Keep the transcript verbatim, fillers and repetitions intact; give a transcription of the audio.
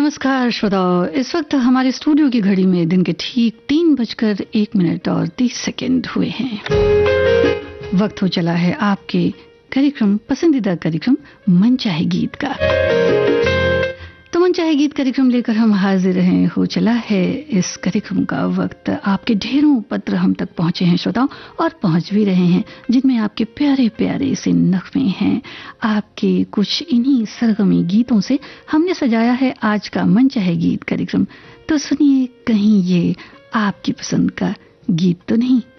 नमस्कार श्रोताओ, इस वक्त हमारे स्टूडियो की घड़ी में दिन के ठीक तीन बजकर एक मिनट और तीस सेकंड हुए हैं। वक्त हो चला है आपके कार्यक्रम, पसंदीदा कार्यक्रम मन चाहे गीत का। तो मन चाहे गीत कार्यक्रम लेकर हम हाजिर हैं। हो चला है इस कार्यक्रम का वक्त। आपके ढेरों पत्र हम तक पहुंचे हैं श्रोताओं, और पहुंच भी रहे हैं, जिनमें आपके प्यारे प्यारे से नगमे हैं। आपके कुछ इन्हीं सरगमी गीतों से हमने सजाया है आज का मन चाहे गीत कार्यक्रम। तो सुनिए, कहीं ये आपकी पसंद का गीत तो नहीं।